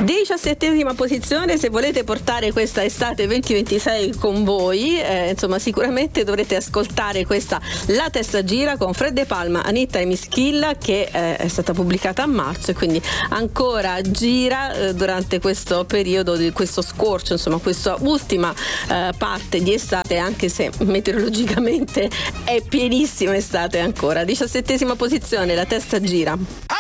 17ª posizione, se volete portare questa estate 2026 con voi, insomma sicuramente dovrete ascoltare questa La testa gira con Fred De Palma, Anitta e Mischilla, che è stata pubblicata a marzo e quindi ancora gira durante questo periodo di questo scorcio, insomma questa ultima parte di estate, anche se meteorologicamente è pienissima estate ancora. 17ª posizione, La testa gira.